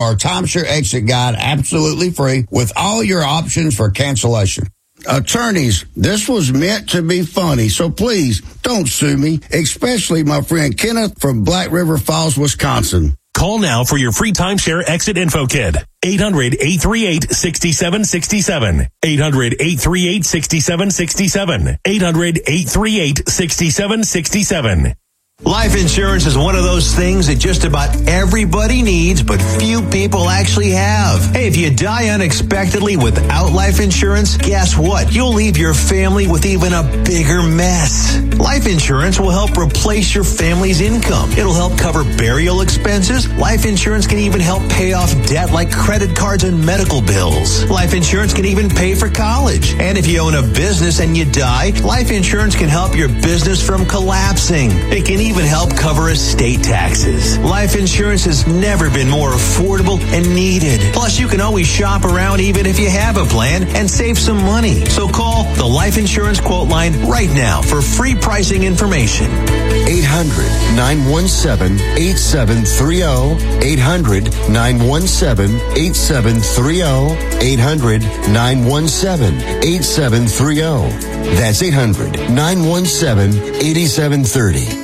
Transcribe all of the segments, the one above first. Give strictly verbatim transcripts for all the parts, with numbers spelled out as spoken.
our timeshare exit guide absolutely free with all your options for cancellation. Attorneys, this was meant to be funny, so please don't sue me, especially my friend Kenneth from Black River Falls, Wisconsin. Call now for your free timeshare exit info kit. eight hundred, eight three eight, six seven six seven. eight hundred, eight three eight, six seven six seven. eight hundred, eight three eight, six seven six seven. Life insurance is one of those things that just about everybody needs, but few people actually have. Hey, if you die unexpectedly without life insurance, guess what? You'll leave your family with even a bigger mess. Life insurance will help replace your family's income. It'll help cover burial expenses. Life insurance can even help pay off debt like credit cards and medical bills. Life insurance can even pay for college. And if you own a business and you die, life insurance can help your business from collapsing. It can even help cover estate taxes. Life insurance has never been more affordable and needed. Plus, you can always shop around even if you have a plan and save some money. So call the Life Insurance Quote Line right now for free pricing information. eight hundred, nine one seven, eight seven three zero. eight hundred, nine one seven, eight seven three zero. eight hundred, nine one seven, eight seven three zero. That's eight hundred, nine one seven, eight seven three zero.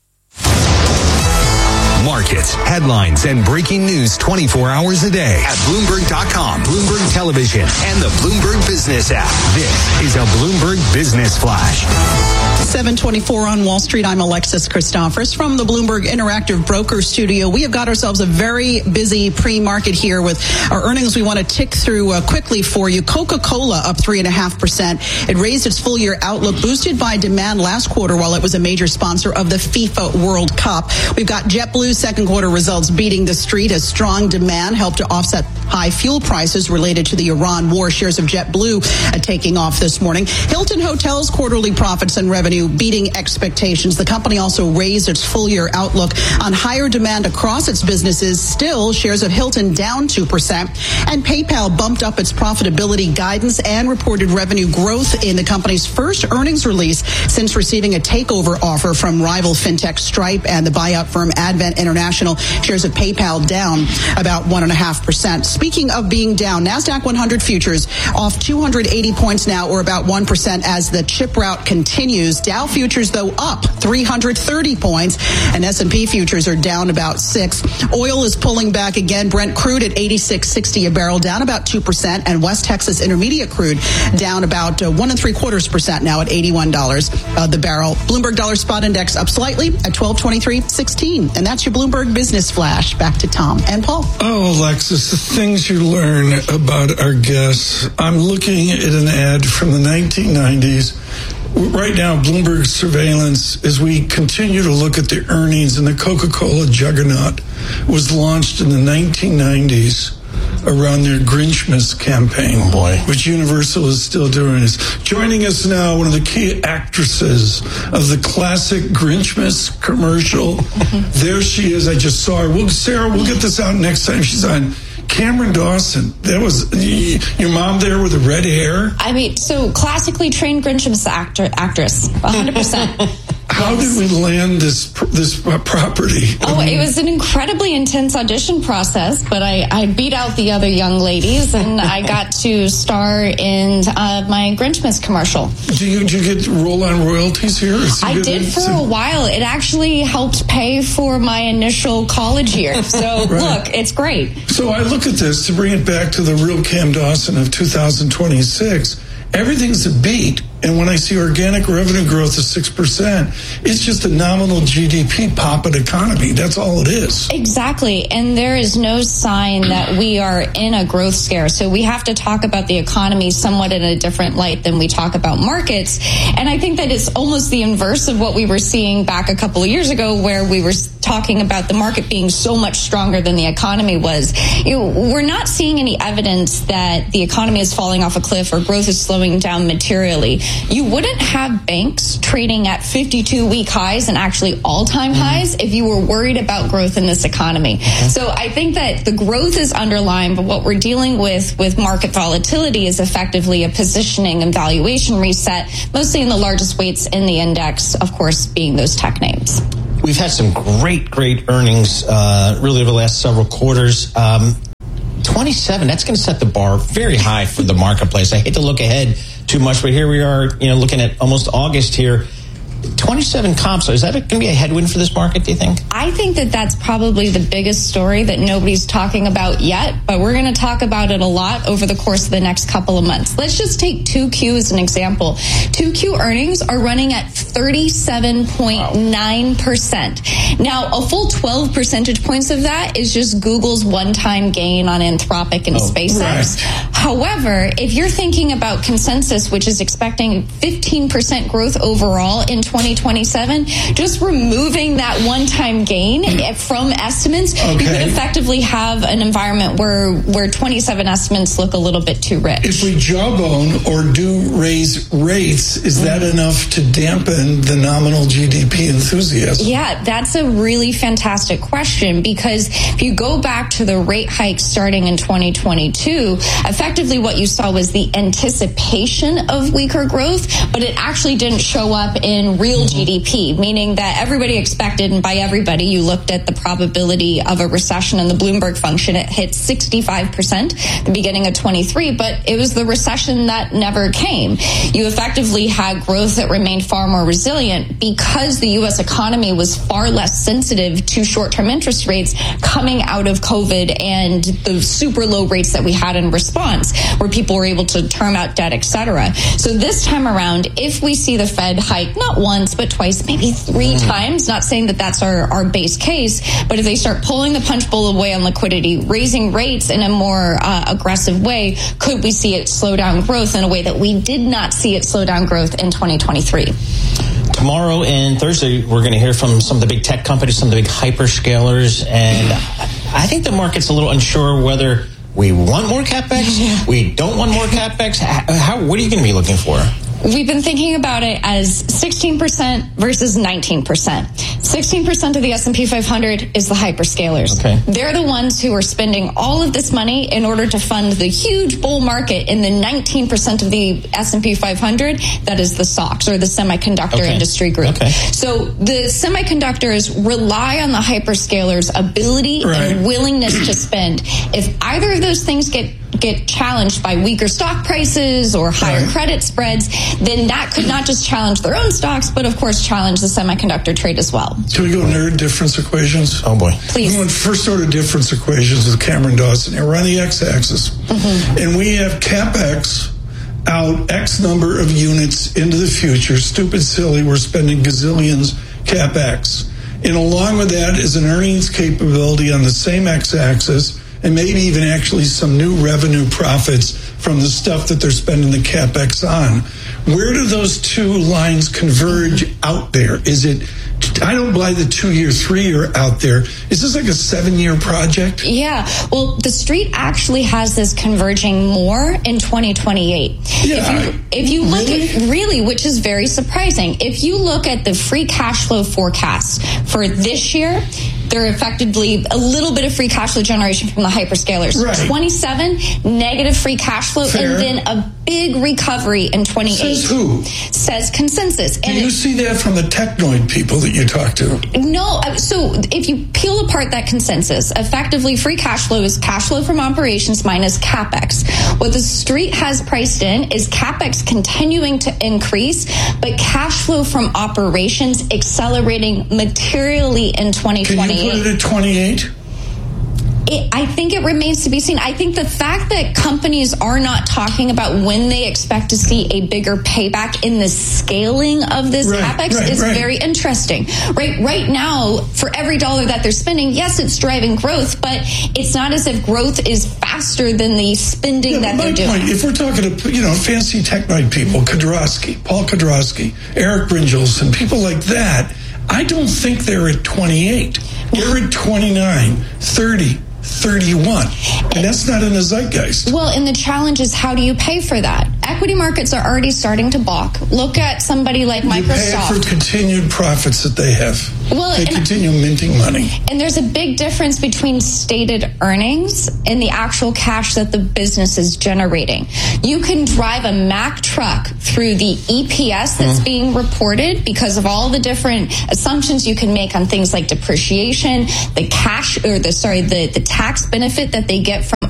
Markets, headlines, and breaking news twenty-four hours a day at Bloomberg dot com, Bloomberg Television, and the Bloomberg Business app. This is a Bloomberg Business Flash. seven twenty-four on Wall Street. I'm Alexis Christophers from the Bloomberg Interactive Broker Studio. We have got ourselves a very busy pre-market here with our earnings we want to tick through uh, quickly for you. Coca-Cola up three point five percent. It raised its full-year outlook, boosted by demand last quarter while it was a major sponsor of the FIFA World Cup. We've got JetBlue's second quarter results beating the street as strong demand helped to offset high fuel prices related to the Iran war. Shares of JetBlue uh, taking off this morning. Hilton Hotels' quarterly profits and revenue beating expectations. The company also raised its full-year outlook on higher demand across its businesses. Still, shares of Hilton down two percent. And PayPal bumped up its profitability guidance and reported revenue growth in the company's first earnings release since receiving a takeover offer from rival fintech Stripe and the buyout firm Advent International. Shares of PayPal down about one point five percent. Speaking of being down, NASDAQ one hundred futures off two hundred eighty points now, or about one percent as the chip rout continues. Dow futures, though, up three hundred thirty points, and S and P futures are down about six. Oil is pulling back again. Brent crude at eighty-six sixty a barrel, down about two percent, and West Texas Intermediate crude down about uh, one and three quarters percent now at eighty-one dollars uh, the barrel. Bloomberg Dollar Spot Index up slightly at twelve twenty-three sixteen, and that's your Bloomberg Business Flash. Back to Tom and Paul. Oh, Alexis, the things you learn about our guests. I'm looking at an ad from the nineteen nineties. Right now, Bloomberg surveillance, as we continue to look at the earnings, and the Coca-Cola juggernaut was launched in the nineteen nineties around their Grinchmas campaign, oh boy. which Universal is still doing. Is joining us now, one of the key actresses of the classic Grinchmas commercial. There she is. I just saw her. Well, Sarah, we'll get this out next time she's on. Cameron Dawson, that was your mom there with the red hair? I mean, so classically trained Grinchmas actor, actress, one hundred percent. How yes. did we land this this property? Oh, it was an incredibly intense audition process, but I, I beat out the other young ladies, and I got to star in uh, my Grinchmas commercial. Do you, do you get roll-on royalties here? I did for a while. It actually helped pay for my initial college year. So, right. Look, it's great. So I look at this, to bring it back to the real Cam Dawson of two thousand twenty-six, everything's a beat. And when I see organic revenue growth of six percent, it's just a nominal G D P pop of economy. That's all it is. Exactly. And there is no sign that we are in a growth scare. So we have to talk about the economy somewhat in a different light than we talk about markets. And I think that it's almost the inverse of what we were seeing back a couple of years ago, where we were talking about the market being so much stronger than the economy was. You know, we're not seeing any evidence that the economy is falling off a cliff or growth is slowing down materially. You wouldn't have banks trading at fifty-two week highs and actually all-time mm-hmm. highs if you were worried about growth in this economy. Okay. So I think that the growth is underlying, but what we're dealing with with market volatility is effectively a positioning and valuation reset, mostly in the largest weights in the index, of course, being those tech names. We've had some great, great earnings uh, really over the last several quarters. Um, twenty-seven, that's going to set the bar very high for the marketplace. I hate to look ahead too much, but here we are, you know, looking at almost August here. twenty-seven comps, is that going to be a headwind for this market, do you think? I think that that's probably the biggest story that nobody's talking about yet, but we're going to talk about it a lot over the course of the next couple of months. Let's just take two Q as an example. two Q earnings are running at thirty-seven point nine percent. Now, a full twelve percentage points of that is just Google's one-time gain on Anthropic and oh, SpaceX. Right. However, if you're thinking about consensus, which is expecting fifteen percent growth overall in twenty twenty-seven, just removing that one-time gain from estimates, okay. you could effectively have an environment where where twenty-seven estimates look a little bit too rich. If we jawbone or do raise rates, is that mm-hmm. enough to dampen the nominal G D P enthusiasm? Yeah, that's a really fantastic question, because if you go back to the rate hikes starting in twenty twenty-two, effectively what you saw was the anticipation of weaker growth, but it actually didn't show up in real G D P, meaning that everybody expected, and by everybody, you looked at the probability of a recession in the Bloomberg function, it hit sixty-five percent at the beginning of twenty-three, but it was the recession that never came. You effectively had growth that remained far more resilient because the U S economy was far less sensitive to short-term interest rates coming out of COVID and the super low rates that we had in response, where people were able to term out debt, et cetera. So this time around, if we see the Fed hike, not once, but twice, maybe three mm. times, not saying that that's our, our base case, but if they start pulling the punch bowl away on liquidity, raising rates in a more uh, aggressive way, could we see it slow down growth in a way that we did not see it slow down growth in twenty twenty-three? Tomorrow and Thursday, we're going to hear from some of the big tech companies, some of the big hyperscalers, and I think the market's a little unsure whether we want more CapEx, yeah. we don't want more CapEx. How, what are you going to be looking for? We've been thinking about it as sixteen percent versus nineteen percent. sixteen percent of the S and P five hundred is the hyperscalers. Okay. They're the ones who are spending all of this money in order to fund the huge bull market in the nineteen percent of the S and P five hundred that is the S O X, or the Semiconductor okay. Industry Group. Okay. So the semiconductors rely on the hyperscalers' ability right. and willingness to spend. If either of those things get get challenged by weaker stock prices or higher right. credit spreads, then that could not just challenge their own stocks, but of course challenge the semiconductor trade as well. Can we go nerd difference equations? Oh boy. Please. We're going first order difference equations with Cameron Dawson. Here we're on the x-axis. Mm-hmm. And we have CapEx out X number of units into the future. Stupid, silly, we're spending gazillions CapEx. And along with that is an earnings capability on the same x-axis, and maybe even actually some new revenue profits from the stuff that they're spending the CapEx on. Where do those two lines converge out there? Is it, I don't buy the two-year, three-year out there. Is this like a seven-year project? Yeah. Well, the street actually has this converging more in twenty twenty-eight. Yeah. If you, if you look really? at, really, which is very surprising, if you look at the free cash flow forecast for this year, they're effectively a little bit of free cash flow generation from the hyperscalers. Right. twenty-seven, negative free cash flow, Fair. and then a big recovery in twenty-eight. Says who? Says consensus. Do and you it, see that from the technoid people that you talk to? No. So if you peel apart that consensus, effectively free cash flow is cash flow from operations minus CapEx. What the street has priced in is CapEx continuing to increase, but cash flow from operations accelerating materially in twenty twenty-eight. Can you put it at twenty-eight? It, I think it remains to be seen. I think the fact that companies are not talking about when they expect to see a bigger payback in the scaling of this right, CapEx right, is right. very interesting. Right, right now, for every dollar that they're spending, yes, it's driving growth, but it's not as if growth is faster than the spending yeah, that my they're doing. Point, if we're talking to, you know, fancy technoid people, Kudrowski, Paul Kudrowski, Eric Bringels, and people like that, I don't think they're at twenty-eight. They're at twenty-nine, thirty, thirty-one. And that's not in the zeitgeist. Well, and the challenge is, how do you pay for that? Equity markets are already starting to balk. Look at somebody like Microsoft. You pay for continued profits that they have. Well, they continue minting money. And there's a big difference between stated earnings and the actual cash that the business is generating. You can drive a Mack truck through the E P S that's mm. being reported because of all the different assumptions you can make on things like depreciation, the cash, or the sorry, the, the tax benefit that they get from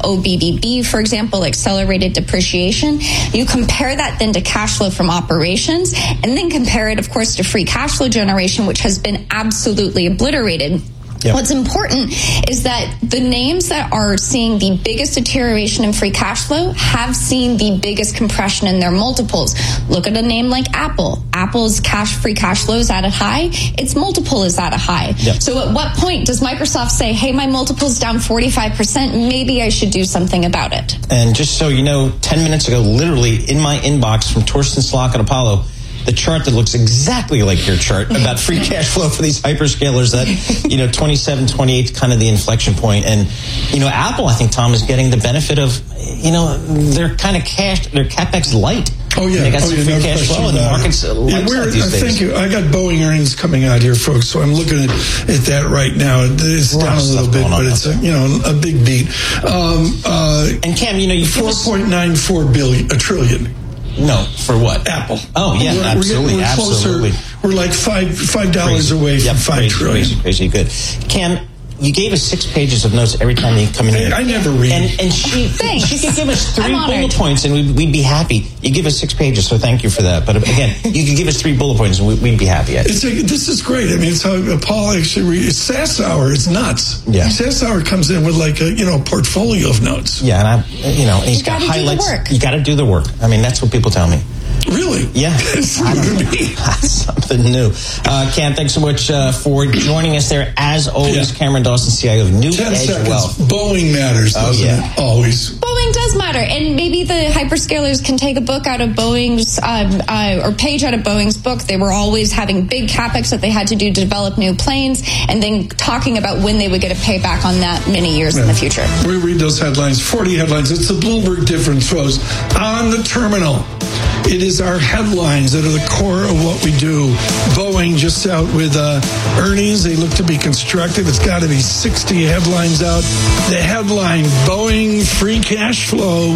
O B B B, for example, accelerated depreciation. You compare that then to cash flow from operations, and then compare it, of course, to free cash flow generation, which has been absolutely obliterated. Yep. What's important is that the names that are seeing the biggest deterioration in free cash flow have seen the biggest compression in their multiples. Look at a name like Apple. Apple's cash free cash flow is at a high. Its multiple is at a high. Yep. So at what point does Microsoft say, hey, my multiple's down forty-five percent, maybe I should do something about it? And just so you know, ten minutes ago, literally in my inbox from Torsten Slok at Apollo, the chart that looks exactly like your chart about free cash flow for these hyperscalers that, you know, twenty-seven, twenty-eight, kind of the inflection point. And, you know, Apple, I think, Tom, is getting the benefit of, you know, they're kind of cash, they're CapEx light. Oh, yeah. And they got oh, some yeah, free no cash flow, and the market's yeah, like we're, these uh, days. Thank you. I got Boeing earnings coming out here, folks, so I'm looking at, at that right now. It's down a little bit, but it's, a, you know, a big beat. Um, uh, and Cam, you know, you four point nine four billion, a trillion. No, for what? Apple. Oh, yeah, we're, absolutely, we're, we're absolutely. Closer, we're like five five dollars crazy. away from yep, five crazy, trillion. Crazy, crazy, good. Cam, you gave us six pages of notes every time you come in here. I, I never read. And, and she, Thanks. she could give us three I'm bullet honored. points, and we'd, we'd be happy. You give us six pages, so thank you for that. But again, you could give us three bullet points, and we, we'd be happy. It's a, this is great. I mean, it's how Paul actually reads. It's Sassour. It's nuts. Yeah. Sassour comes in with like a you know portfolio of notes. Yeah, and I, you know, he's You got gotta do the highlights. work. You got to do the work. I mean, that's what people tell me. Really? Yeah. That's new to me. Something new. Uh, Cam, thanks so much uh, for joining us there. As always, Yeah. Cameron Dawson, C I O of New Ten Edge seconds. Wealth. Boeing matters, doesn't Oh, yeah. it? Always. Boeing does matter, and maybe the hyperscalers can take a book out of Boeing's um, uh, or page out of Boeing's book. They were always having big capex that they had to do to develop new planes, and then talking about when they would get a payback on that many years Yeah. in the future. We read those headlines, forty headlines. It's the Bloomberg difference, folks. On the terminal, it is our headlines that are the core of what we do. Boeing just out with uh, earnings. They look to be constructive. It's got to be sixty headlines out. The headline, Boeing free cash flow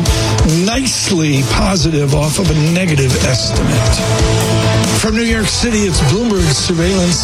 nicely positive off of a negative estimate. From New York City, it's Bloomberg Surveillance.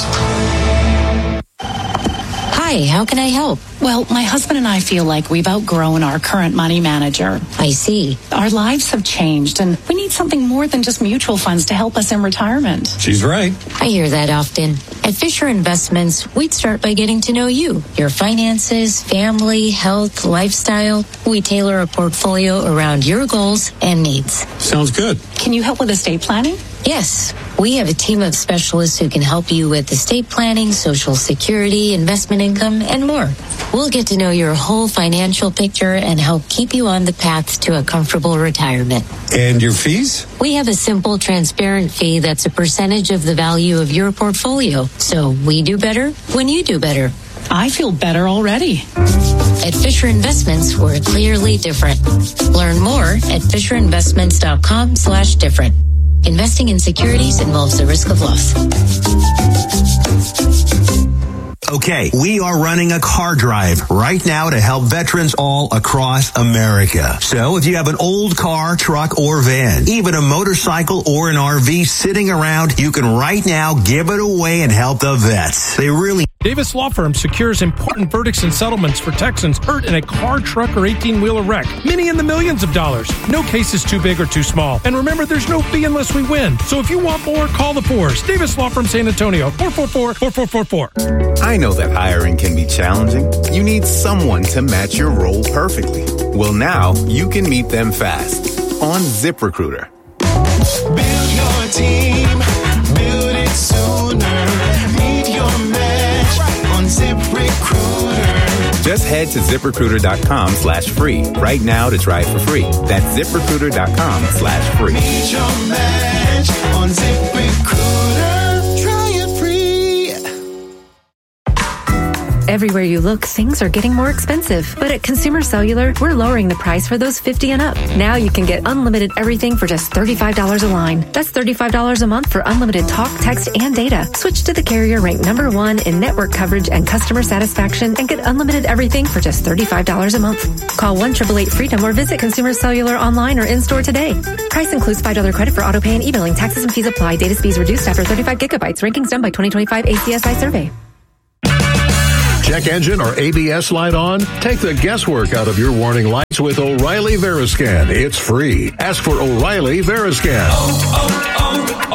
Hi, how can I help? Well, my husband and I feel like we've outgrown our current money manager. I see. Our lives have changed, and we need something more than just mutual funds to help us in retirement. She's right. I hear that often. At Fisher Investments, we'd start by getting to know you, your finances, family, health, lifestyle. We tailor a portfolio around your goals and needs. Sounds good. Can you help with estate planning? Yes, we have a team of specialists who can help you with estate planning, Social Security, investment income, and more. We'll get to know your whole financial picture and help keep you on the path to a comfortable retirement. And your fees? We have a simple, transparent fee that's a percentage of the value of your portfolio. So we do better when you do better. I feel better already. At Fisher Investments, we're clearly different. Learn more at FisherInvestments.com slash different. Investing in securities involves the risk of loss. Okay, we are running a car drive right now to help veterans all across America. So if you have an old car, truck, or van, even a motorcycle or an R V sitting around, you can right now give it away and help the vets. They really Davis Law Firm secures important verdicts and settlements for Texans hurt in a car, truck, or eighteen-wheeler wreck. Many in the millions of dollars. No case is too big or too small. And remember, there's no fee unless we win. So if you want more, call the Fours. Davis Law Firm San Antonio, four four four, four four four four. I know that hiring can be challenging. You need someone to match your role perfectly. Well, now you can meet them fast on ZipRecruiter. Build your team, build it sooner. Meet your match on ZipRecruiter. Just head to ZipRecruiter.com slash free right now to try it for free. That's ZipRecruiter.com slash free. Meet your match on ZipRecruiter. Try it free. Everywhere you look, things are getting more expensive. But at Consumer Cellular, we're lowering the price for those fifty and up. Now you can get unlimited everything for just thirty-five dollars a line. That's thirty-five dollars a month for unlimited talk, text, and data. Switch to the carrier ranked number one in network coverage and customer satisfaction and get unlimited everything for just thirty-five dollars a month. Call one eight eight eight freedom or visit Consumer Cellular online or in-store today. Price includes five dollars credit for auto pay and e-billing. Taxes and fees apply. Data speeds reduced after thirty-five gigabytes. Rankings done by twenty twenty-five A C S I survey. check engine or A B S light on? Take the guesswork out of your warning lights with O'Reilly Veriscan. It's free. Ask for O'Reilly Veriscan. Oh,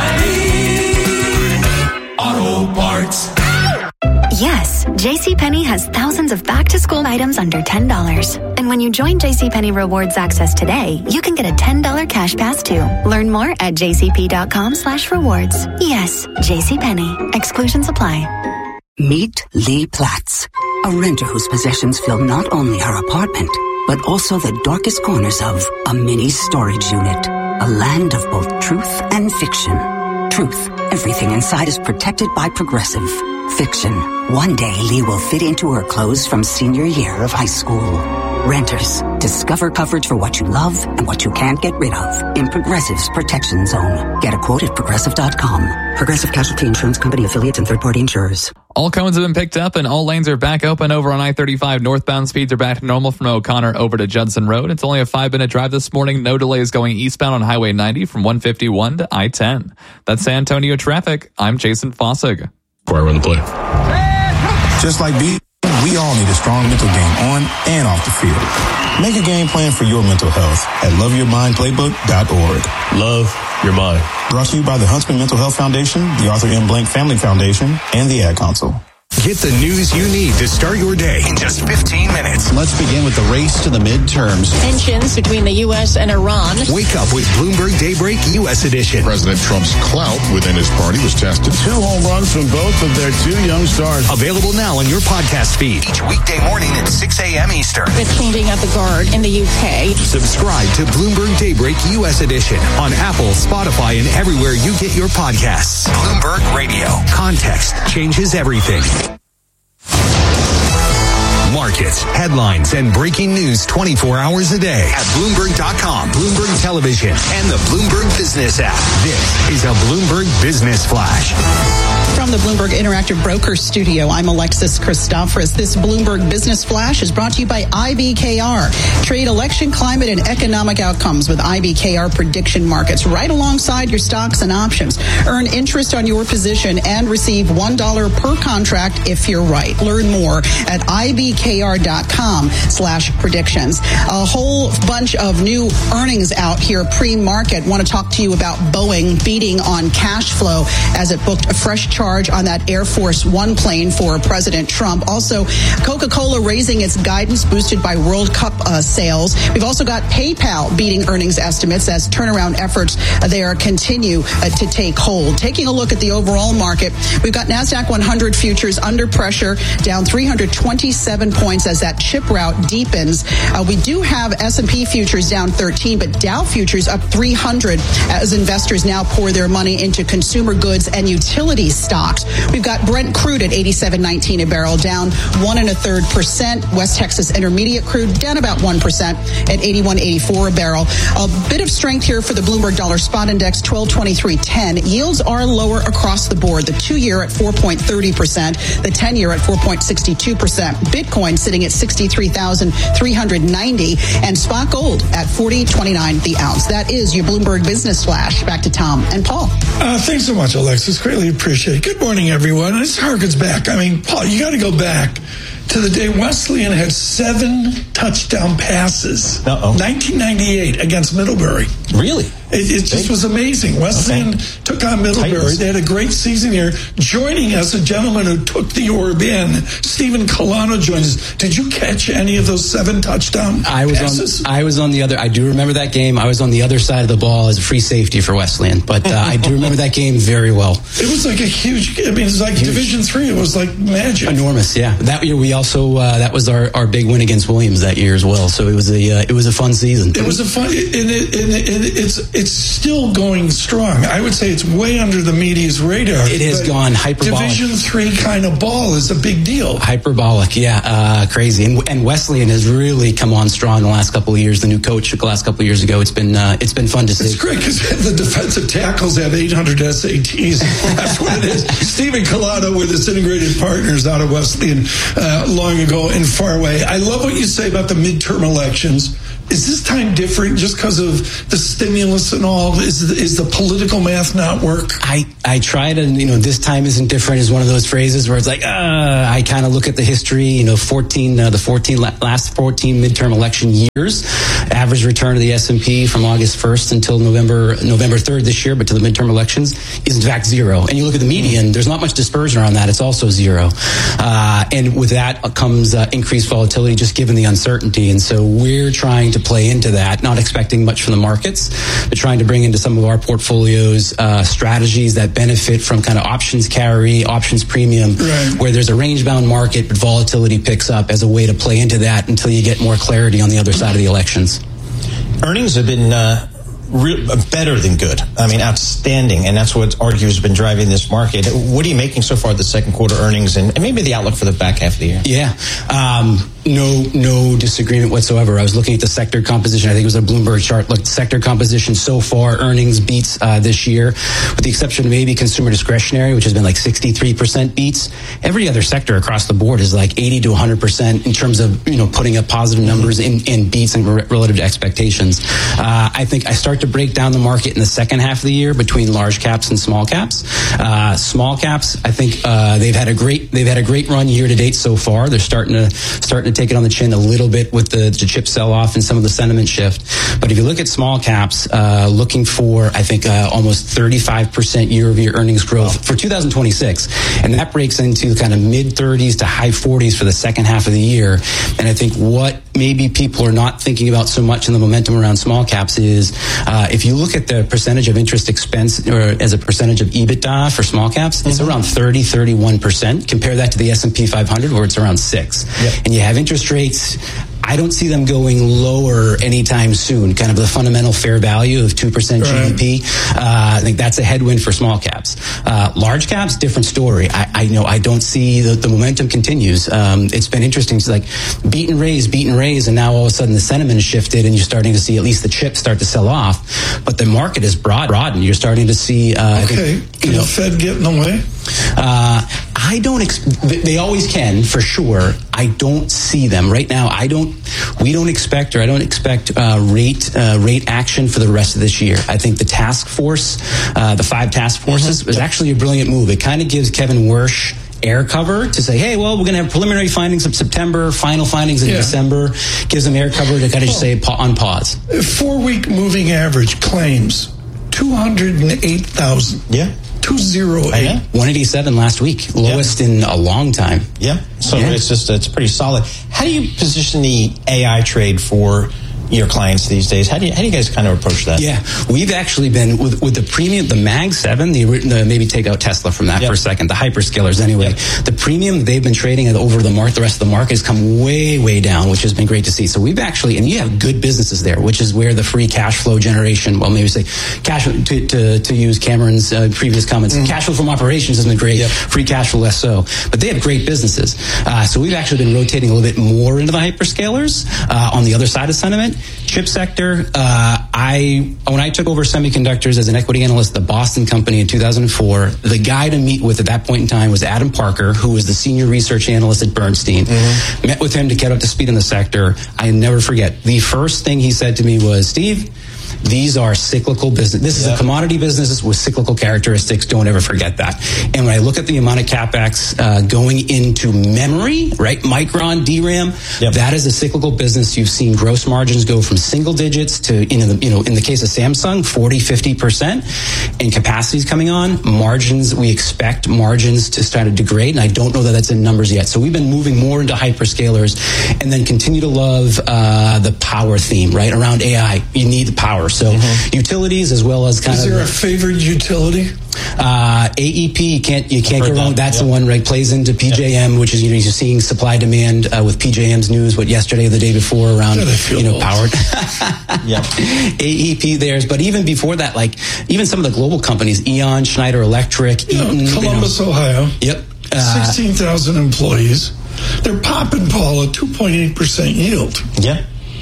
oh, oh, O'Reilly Auto Parts. Yes, JCPenney has thousands of back-to-school items under ten dollars. And when you join JCPenney Rewards Access today, you can get a ten dollars cash pass too. Learn more at jcp.com slash rewards. Yes, JCPenney. Exclusions apply. Meet Lee Platts, a renter whose possessions fill not only her apartment, but also the darkest corners of a mini storage unit. A land of both truth and fiction. Truth, everything inside is protected by Progressive. Fiction, one day Lee will fit into her clothes from senior year of high school. Renters, discover coverage for what you love and what you can't get rid of in Progressive's Protection Zone. Get a quote at progressive dot com. Progressive Casualty Insurance Company affiliates and third-party insurers. All cones have been picked up and all lanes are back open over on I thirty-five. Northbound speeds are back to normal from O'Connor over to Judson Road. It's only a five-minute drive this morning. No delays going eastbound on Highway ninety from one fifty-one to I ten. That's San Antonio traffic. I'm Jason Fossig. Before I run the play. Just like B, we all need a strong mental game on and off the field. Make a game plan for your mental health at love your mind playbook dot org. Love your mind. Brought to you by the Huntsman Mental Health Foundation, the Arthur M. Blank Family Foundation, and the Ad Council. Get the news you need to start your day in just fifteen minutes. Let's begin with the race to the midterms. Tensions between the U S and Iran. Wake up with Bloomberg Daybreak U S Edition. President Trump's clout within his party was tested. Two home runs from both of their two young stars. Available now on your podcast feed. Each weekday morning at six a.m. Eastern. With changing at the guard in the U K. Subscribe to Bloomberg Daybreak U S Edition on Apple, Spotify, and everywhere you get your podcasts. Bloomberg Radio. Context changes everything. Markets, headlines, and breaking news twenty-four hours a day at Bloomberg dot com, Bloomberg Television, and the Bloomberg Business app. This is a Bloomberg Business Flash. From the Bloomberg Interactive Broker Studio, I'm Alexis Christoforous. This Bloomberg Business Flash is brought to you by I B K R. Trade election, climate, and economic outcomes with I B K R prediction markets right alongside your stocks and options. Earn interest on your position and receive one dollar per contract if you're right. Learn more at I B K R dot com slash predictions. A whole bunch of new earnings out here pre-market. Want to talk to you about Boeing beating on cash flow as it booked a fresh charge on that Air Force One plane for President Trump. Also, Coca-Cola raising its guidance boosted by World Cup uh, sales. We've also got PayPal beating earnings estimates as turnaround efforts uh, there continue uh, to take hold. Taking a look at the overall market, we've got NASDAQ one hundred futures under pressure, down three hundred twenty-seven points as that chip rout deepens. Uh, we do have S and P futures down thirteen, but Dow futures up three hundred as investors now pour their money into consumer goods and utility stocks. We've got Brent crude at eighty-seven nineteen a barrel, down one and a third percent. West Texas Intermediate crude down about one percent at eighty-one eighty-four a barrel. A bit of strength here for the Bloomberg Dollar Spot Index, twelve twenty-three ten. Yields are lower across the board. The two-year at four point three zero percent, the ten-year at four point six two percent. Bitcoin sitting at sixty-three thousand three hundred ninety, and spot gold at forty twenty-nine the ounce. That is your Bloomberg Business Flash. Back to Tom and Paul. Uh, thanks so much, Alexis. Greatly appreciate it. Good morning, everyone. This harkens back. I mean, Paul, you got to go back to the day Wesleyan had seven touchdown passes. Uh-oh. nineteen ninety-eight against Middlebury. Really? It, it just was amazing. Wesleyan okay. took on Middlebury. Titans. They had a great season here. Joining us, a gentleman who took the orb in, Stephen Colano joins us. Did you catch any of those seven touchdown I was passes? On, I was on the other. I do remember that game. I was on the other side of the ball as a free safety for Wesleyan, but uh, I do remember that game very well. It was like a huge. I mean, it was like huge. Division Three. It was like magic. Enormous. Yeah. That year we also uh, that was our, our big win against Williams that year as well. So it was a uh, it was a fun season. It was a fun, and, it, and, it, and it's it's still going strong. I would say it's way under the media's radar. It has gone hyperbolic. Division Three kind of ball is a big deal. Hyperbolic, yeah, uh, crazy. And, and Wesleyan has really come on strong the last couple of years. The new coach the last couple of years ago. It's been uh, it's been fun to see. It's great because the defensive tackles have eight hundred S A Ts. That's what it is. Stephen Colado with his integrated partners out of Wesleyan uh, long ago in Farway. I love what you say about the midterm elections. is this time different just because of the stimulus and all? Is is the political math not work? I, I try to, you know, this time isn't different is one of those phrases where it's like, uh, I kind of look at the history, you know, fourteen, uh, the fourteen, last fourteen midterm election years, average return of the S and P from August first until November, November third this year, but to the midterm elections is in fact zero. And you look at the median, there's not much dispersion around that. It's also zero. Uh, and with that comes uh, increased volatility just given the uncertainty. And so we're trying to play into that, not expecting much from the markets, but trying to bring into some of our portfolios uh, strategies that benefit from kind of options carry, options premium, right, where there's a range-bound market, but volatility picks up as a way to play into that until you get more clarity on the other side of the elections. Earnings have been uh, re- better than good. I mean, outstanding, and that's what arguably has been driving this market. What are you making so far the second quarter earnings, and, and maybe the outlook for the back half of the year? Yeah. Um, No, no disagreement whatsoever. I was looking at the sector composition. I think it was a Bloomberg chart. Look, sector composition so far, earnings beats uh, this year, with the exception of maybe consumer discretionary, which has been like sixty-three percent beats. Every other sector across the board is like eighty to one hundred percent in terms of, you know, putting up positive numbers in, in beats and re- relative to expectations. Uh, I think I start to break down the market in the second half of the year between large caps and small caps. Uh, small caps, I think uh, they've had a great they've had a great run year to date so far. They're starting to starting to take it on the chin a little bit with the, the chip sell-off and some of the sentiment shift. But if you look at small caps, uh, looking for, I think, uh, almost thirty-five percent year-over-year earnings growth for two thousand twenty-six. And that breaks into kind of mid-thirties to high forties for the second half of the year. And I think what maybe people are not thinking about so much in the momentum around small caps is uh, if you look at the percentage of interest expense or as a percentage of EBITDA for small caps, mm-hmm. it's around thirty, thirty-one percent. Compare that to the S and P five hundred where it's around six. Yep. And you have interest rates. I don't see them going lower anytime soon. Kind of the fundamental fair value of two percent right. G D P. Uh, I think that's a headwind for small caps. Uh, large caps, different story. I, I know I don't see the, the momentum continues. Um, it's been interesting. It's like beat and raise, beat and raise, and now all of a sudden the sentiment has shifted, and you're starting to see at least the chips start to sell off. But the market is broad, broadened. You're starting to see. Uh, okay, I think, can you know, the Fed get in the way? Uh, I don't. Ex- they always can, for sure. I don't see them right now. I don't. We don't expect, or I don't expect uh, rate uh, rate action for the rest of this year. I think the task force, uh, the five task forces, mm-hmm. was actually a brilliant move. It kind of gives Kevin Wersch air cover to say, hey, well, we're going to have preliminary findings in September, final findings in yeah. December. Gives them air cover to kind of just say on pause. Four-week moving average claims two hundred eight thousand. Yeah. two oh eight. one eighty-seven last week, lowest yeah. in a long time. Yeah, so yeah. it's just it's pretty solid. How do you position the A I trade for your clients these days? How do you, how do you guys kind of approach that? Yeah, we've actually been with, with the premium, the Mag seven, the, the maybe take out Tesla from that yep. for a second, the hyperscalers anyway. Yep. The premium they've been trading at over the market, the rest of the market has come way, way down, which has been great to see. So we've actually, and you have good businesses there, which is where the free cash flow generation, well, maybe say cash to to, to use Cameron's uh, previous comments, mm. cash flow from operations has been great, yep. free cash flow less so, but they have great businesses. Uh, so we've actually been rotating a little bit more into the hyperscalers uh, on the other side of sentiment. Chip sector, uh, I when I took over semiconductors as an equity analyst at the Boston company in two thousand four, the guy to meet with at that point in time was Adam Parker, who was the senior research analyst at Bernstein. Mm-hmm. Met with him to get up to speed in the sector. I never forget. The first thing he said to me was, Steve, these are cyclical business. This is yeah. a commodity business with cyclical characteristics. Don't ever forget that. And when I look at the amount of CapEx uh, going into memory, right, Micron, D RAM, yep. that is a cyclical business. You've seen gross margins go from single digits to, in the, you know, in the case of Samsung, forty, fifty percent. And capacities coming on, margins, we expect margins to start to degrade. And I don't know that that's in numbers yet. So we've been moving more into hyperscalers and then continue to love uh, the power theme, right, around A I. You need the power. So mm-hmm. utilities as well as kind Is of. Is there a favored utility? Uh, A E P, you can't you can't go wrong. That. That's yep. the one, right? Plays into P J M, yep. which is, you know, you're seeing supply demand uh, with P J M's news. What yesterday or the day before around, you know, powered. Yep. A E P theirs, but even before that, like even some of the global companies, Eon, Schneider Electric, you Eaton, know, Columbus, you know, Ohio. Yep. Uh, Sixteen thousand employees. They're popping, Paul, a two point eight percent yield. Yeah.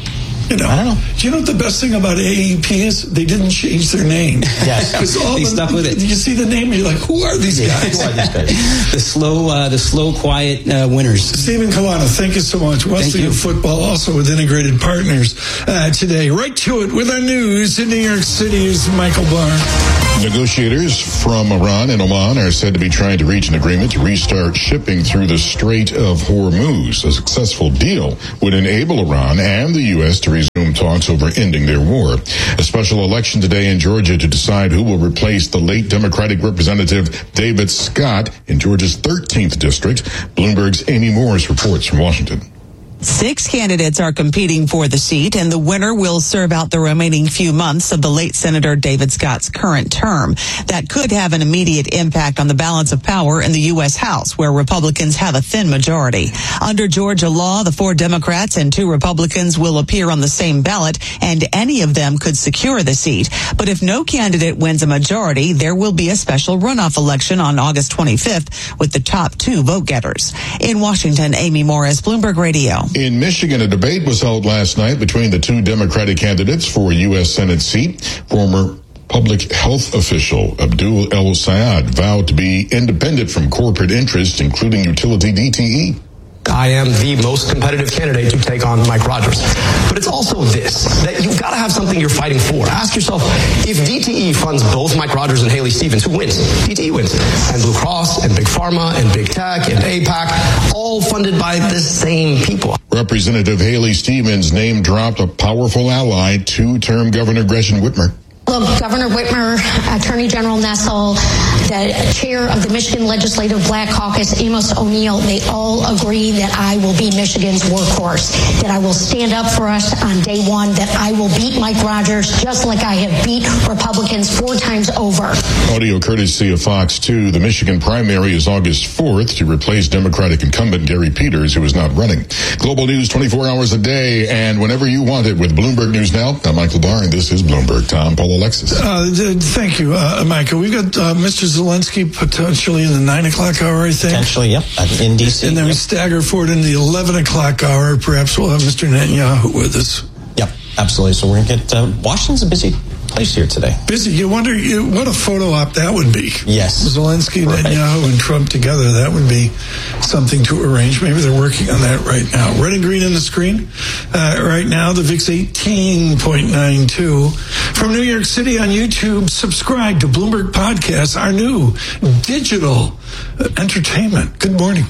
You know, I don't know. Do you know what the best thing about A E P is? They didn't change their name. Yes, they the, stuck with it. You see the name, you're like, who are these yeah, guys? Who are these guys? the slow, uh, the slow, quiet uh, winners. Stephen Kalana, thank you so much. Wesleyan Football, also with Integrated Partners uh, today. Right to it with our news in New York City is Michael Barr. Negotiators from Iran and Oman are said to be trying to reach an agreement to restart shipping through the Strait of Hormuz. A successful deal would enable Iran and the U S to resume talks over ending their war. A special election today in Georgia to decide who will replace the late Democratic Representative David Scott in Georgia's thirteenth district. Bloomberg's Amy Morris reports from Washington. Six candidates are competing for the seat, and the winner will serve out the remaining few months of the late Senator David Scott's current term. That could have an immediate impact on the balance of power in the U S House, where Republicans have a thin majority. Under Georgia law, the four Democrats and two Republicans will appear on the same ballot, and any of them could secure the seat. But if no candidate wins a majority, there will be a special runoff election on August twenty-fifth with the top two vote-getters. In Washington, Amy Morris, Bloomberg Radio. In Michigan, a debate was held last night between the two Democratic candidates for a U S Senate seat. Former public health official Abdul El Sayed vowed to be independent from corporate interests, including utility D T E. I am the most competitive candidate to take on Mike Rogers. But it's also this, that you've got to have something you're fighting for. Ask yourself, if D T E funds both Mike Rogers and Haley Stevens, who wins? D T E wins. And Blue Cross and Big Pharma and Big Tech and AIPAC, all funded by the same people. Representative Haley Stevens name dropped a powerful ally, two-term Governor Gretchen Whitmer. Look, Governor Whitmer, Attorney General Nessel, the chair of the Michigan Legislative Black Caucus, Amos O'Neill, they all agree that I will be Michigan's workhorse, that I will stand up for us on day one, that I will beat Mike Rogers just like I have beat Republicans four times over. Audio courtesy of Fox two. The Michigan primary is August fourth to replace Democratic incumbent Gary Peters, who is not running. Global news twenty-four hours a day and whenever you want it with Bloomberg News Now. I'm Michael Barr, and this is Bloomberg. Tom Polo. Alexis. Uh, thank you, uh, Micah. We've got uh, Mister Zelensky potentially in the nine o'clock hour, I think. Potentially, yep, in D C. And then yep. we stagger forward in the eleven o'clock hour. Perhaps we'll have Mister Netanyahu with us. Yep, absolutely. So we're going to get, uh, Washington's a busy place here today. Busy. You wonder you, what a photo op that would be. Yes. Zelensky, right. Netanyahu, and Trump together. That would be something to arrange. Maybe they're working on that right now. Red and green on the screen. Uh, right now, the V I X eighteen point nine two. From New York City on YouTube, subscribe to Bloomberg Podcasts, our new digital entertainment. Good morning.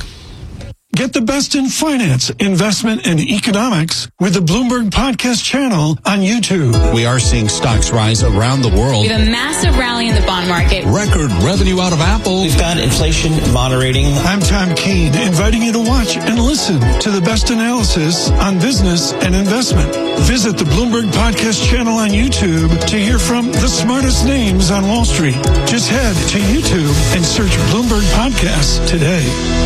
Get the best in finance, investment, and economics with the Bloomberg Podcast channel on YouTube. We are seeing stocks rise around the world. We have a massive rally in the bond market. Record revenue out of Apple. We've got inflation moderating. I'm Tom Keene, inviting you to watch and listen to the best analysis on business and investment. Visit the Bloomberg Podcast channel on YouTube to hear from the smartest names on Wall Street. Just head to YouTube and search Bloomberg Podcasts today.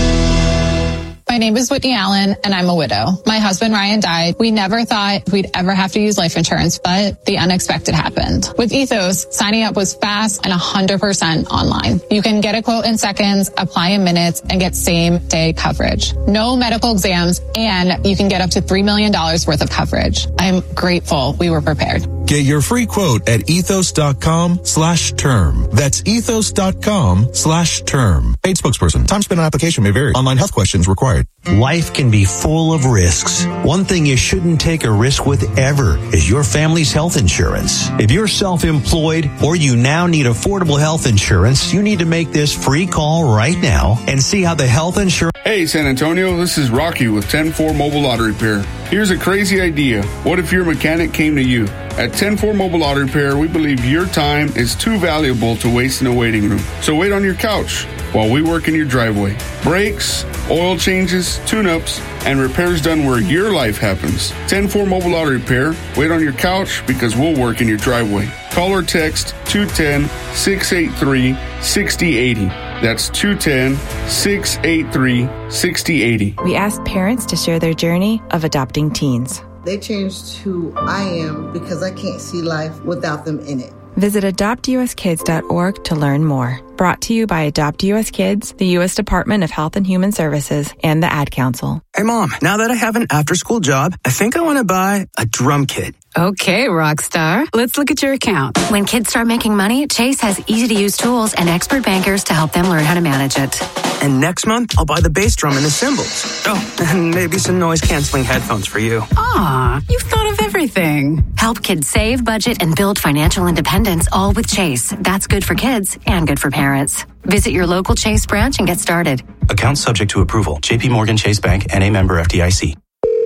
My name is Whitney Allen, and I'm a widow. My husband, Ryan, died. We never thought we'd ever have to use life insurance, but the unexpected happened. With Ethos, signing up was fast and one hundred percent online. You can get a quote in seconds, apply in minutes, and get same-day coverage. No medical exams, and you can get up to three million dollars worth of coverage. I'm grateful we were prepared. Get your free quote at ethos.com slash term. That's ethos.com slash term. Paid spokesperson. Time spent on application may vary. Online health questions required. Life can be full of risks. One thing you shouldn't take a risk with ever is your family's health insurance. If you're self-employed or you now need affordable health insurance, you need to make this free call right now and see how the health insurance... Hey, San Antonio, this is Rocky with ten four Mobile Auto Repair. Here's a crazy idea. What if your mechanic came to you? At ten four Mobile Auto Repair, we believe your time is too valuable to waste in a waiting room. So wait on your couch while we work in your driveway. Brakes, oil changes, tune-ups, and repairs done where your life happens. ten four Mobile Auto Repair. Wait on your couch because we'll work in your driveway. Call or text two one zero, six eight three, six zero eight zero. That's two one zero, six eight three, six zero eight zero. We asked parents to share their journey of adopting teens. They changed who I am because I can't see life without them in it. Visit adopt u s kids dot org to learn more. Brought to you by Adopt U S Kids, the U S Department of Health and Human Services, and the Ad Council. Hey, Mom, now that I have an after-school job, I think I want to buy a drum kit. Okay, Rockstar. Let's look at your account. When kids start making money, Chase has easy-to-use tools and expert bankers to help them learn how to manage it. And next month, I'll buy the bass drum and the cymbals. Oh, and maybe some noise-canceling headphones for you. Aw, you've thought of everything. Help kids save, budget, and build financial independence, all with Chase. That's good for kids and good for parents. Visit your local Chase branch and get started. Account subject to approval. J P Morgan Chase Bank, N A member F D I C.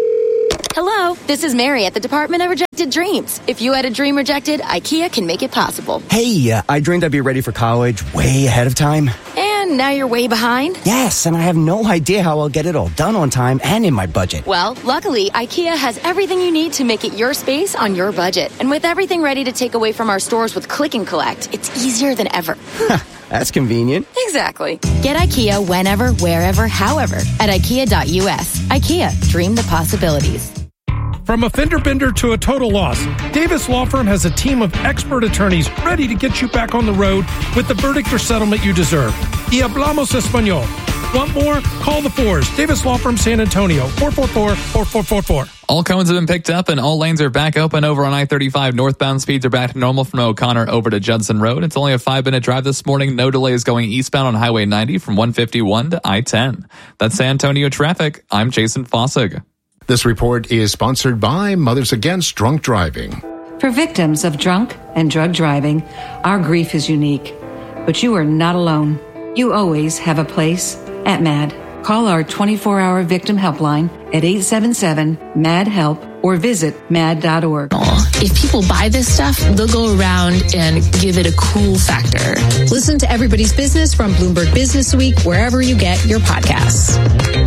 Hello, this is Mary at the Department of Rejected Dreams. If you had a dream rejected, IKEA can make it possible. Hey, uh, I dreamed I'd be ready for college way ahead of time. And now you're way behind? Yes, and I have no idea how I'll get it all done on time and in my budget. Well, luckily, IKEA has everything you need to make it your space on your budget. And with everything ready to take away from our stores with Click and Collect, it's easier than ever. That's convenient. Exactly. Get IKEA whenever, wherever, however at ikea dot u s. IKEA, dream the possibilities. From a fender bender to a total loss, Davis Law Firm has a team of expert attorneys ready to get you back on the road with the verdict or settlement you deserve. Y hablamos español. Want more? Call the fours. Davis Law Firm, San Antonio, four four four, four four four four. All cones have been picked up and all lanes are back open over on I thirty-five. Northbound speeds are back to normal from O'Connor over to Judson Road. It's only a five-minute drive this morning. No delays going eastbound on Highway ninety from one fifty-one to I ten. That's San Antonio traffic. I'm Jason Fossig. This report is sponsored by Mothers Against Drunk Driving. For victims of drunk and drug driving, our grief is unique. But you are not alone. You always have a place at MAD. Call our twenty-four hour victim helpline at eight seven seven, M A D, HELP or visit mad dot org. If people buy this stuff, they'll go around and give it a cool factor. Listen to Everybody's Business from Bloomberg Business Week, wherever you get your podcasts.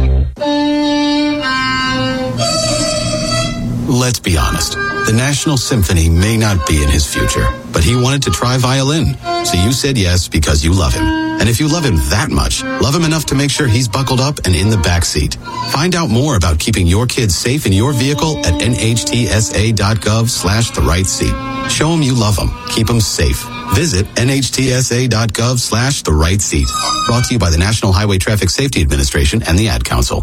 Let's be honest. The National Symphony may not be in his future, but he wanted to try violin. So you said yes because you love him. And if you love him that much, love him enough to make sure he's buckled up and in the back seat. Find out more about keeping your kids safe in your vehicle at N H T S A dot gov slash the right seat. Show him you love him. Keep him safe. Visit N H T S A dot gov slash the right seat. Brought to you by the National Highway Traffic Safety Administration and the Ad Council.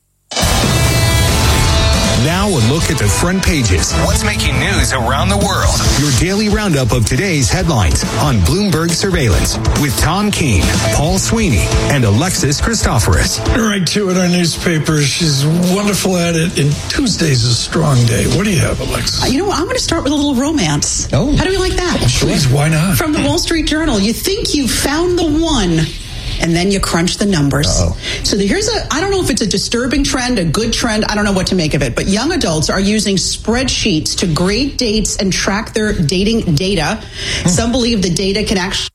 Now a look at the front pages. What's making news around the world? Your daily roundup of today's headlines on Bloomberg Surveillance with Tom Keene, Paul Sweeney, and Alexis Christoforous. Right to it, our newspaper. She's wonderful at it. And Tuesday's a strong day. What do you have, Alexis? Uh, you know what? I'm going to start with a little romance. Oh. How do we like that? Well, please, why not? From the Wall Street Journal. You think you've found the one, and then you crunch the numbers. Uh-oh. So here's a, I don't know if it's a disturbing trend, a good trend, I don't know what to make of it, but young adults are using spreadsheets to grade dates and track their dating data. Hmm. Some believe the data can actually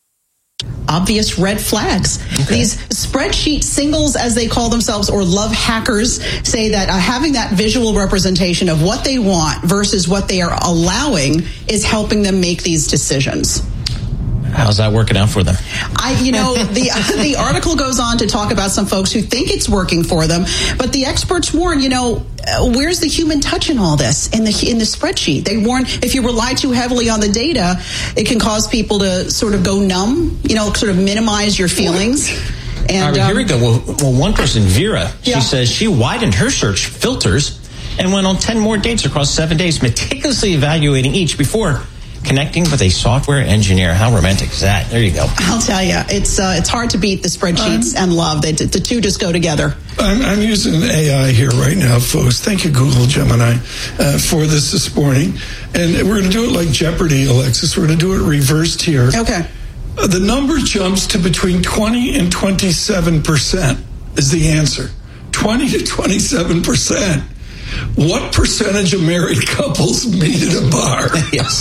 obvious red flags. Okay. These spreadsheet singles, as they call themselves, or love hackers, say that uh, having that visual representation of what they want versus what they are allowing is helping them make these decisions. How's that working out for them? I, you know, the the article goes on to talk about some folks who think it's working for them, but the experts warn, you know, uh, where's the human touch in all this in the in the spreadsheet? They warn if you rely too heavily on the data, it can cause people to sort of go numb, you know, sort of minimize your feelings. And all right, um, here we go. Well, well, one person, Vera, she yeah. says she widened her search filters and went on ten more dates across seven days, meticulously evaluating each before connecting with a software engineer. How romantic is that? There you go. I'll tell you, it's uh, it's hard to beat the spreadsheets um, and love. They, the two just go together. I'm, I'm using A I here right now, folks. Thank you, Google Gemini, uh, for this this morning. And we're going to do it like Jeopardy, Alexis. We're going to do it reversed here. Okay. Uh, the number jumps to between twenty and twenty-seven percent is the answer. twenty to twenty-seven percent. What percentage of married couples meet at a bar? Yes.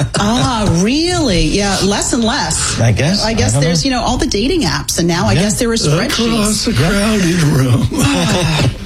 Ah, really? Yeah, less and less. I guess. I guess I there's, know. you know, all the dating apps, and now I yeah. guess there are spreadsheets. Across a crowded room.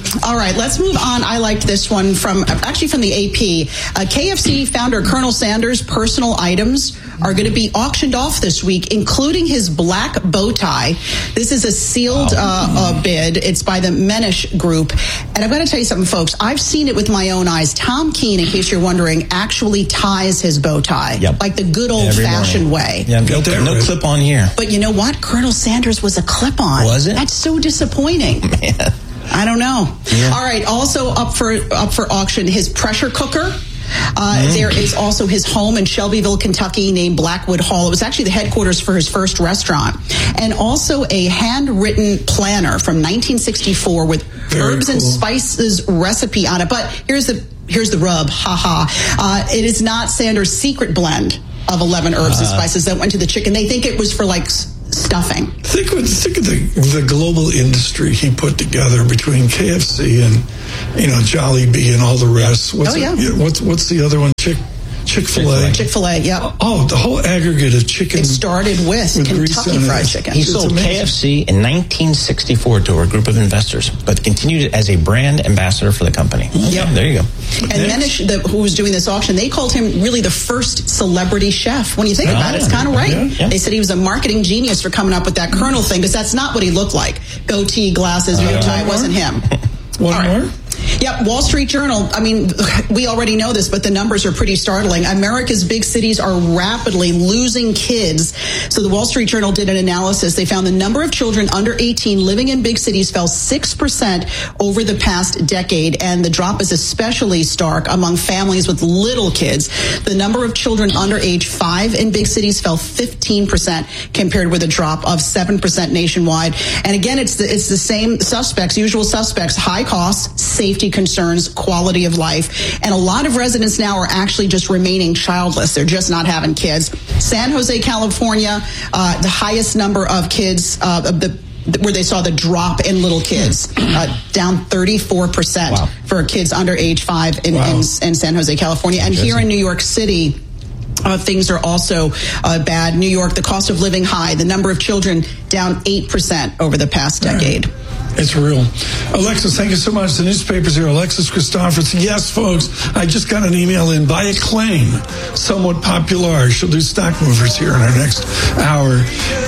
All right, let's move on. I liked this one from, actually from the A P. Uh, K F C founder Colonel Sanders' personal items are going to be auctioned off this week, including his black bow tie. This is a sealed uh, uh, bid. It's by the Menish Group. And I've got to tell you something, folks. I've seen it with my own eyes. Tom Keene, in case you're wondering, actually ties his bow tie. Yep. Like the good old-fashioned way. Yeah, no, no right. clip on here. But you know what? Colonel Sanders was a clip-on. Was it? That's so disappointing. Man. I don't know. Yeah. All right. Also up for up for auction, his pressure cooker. Uh, mm. There is also his home in Shelbyville, Kentucky, named Blackwood Hall. It was actually the headquarters for his first restaurant. And also a handwritten planner from nineteen sixty-four with Very herbs cool. and spices recipe on it. But here's the here's the rub. Ha ha. Uh, it is not Sanders' secret blend of eleven herbs uh, and spices that went to the chicken. They think it was for like stuffing. Think, think of the, the global industry he put together between K F C and, you know, Jollibee and all the rest. What's oh, yeah. It, what's, what's the other one? Chick, Chick-fil-A. Chick-fil-A, yeah. Oh, the whole aggregate of chicken. It started with, with Kentucky Fried Chicken. He sold K F C in nineteen sixty-four to a group of investors, but continued it as a brand ambassador for the company. Yep. There you go. And Menish, the, who was doing this auction, they called him really the first celebrity chef. When you think oh, about it, it's kind of right. Yeah, yeah. They said he was a marketing genius for coming up with that Colonel thing, because that's not what he looked like. Goatee, glasses, bow tie, it wasn't him. One All right. more? Yep, Wall Street Journal. I mean, we already know this, but the numbers are pretty startling. America's big cities are rapidly losing kids. So the Wall Street Journal did an analysis. They found the number of children under eighteen living in big cities fell six percent over the past decade, and the drop is especially stark among families with little kids. The number of children under age five in big cities fell fifteen percent compared with a drop of seven percent nationwide. And again, it's the, it's the same suspects, usual suspects, high costs, safety concerns, quality of life. And a lot of residents now are actually just remaining childless. They're just not having kids. San Jose, California, uh, the highest number of kids, uh, of the where they saw the drop in little kids, uh, down thirty-four percent wow. for kids under age five in, wow. in, in San Jose, California. And here in New York City, Uh, things are also uh, bad. New York, the cost of living high. The number of children down eight percent over the past decade. Right. It's real. Alexis, thank you so much. The newspaper's here. Alexis Christopherson. Yes, folks, I just got an email in by Acclaim, somewhat popular. She'll do stock movers here in our next hour.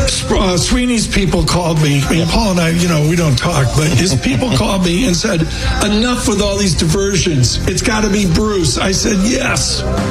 Uh, Sweeney's people called me. I mean, Paul and I, you know, we don't talk, but his people called me and said, enough with all these diversions. It's got to be Bruce. I said, yes.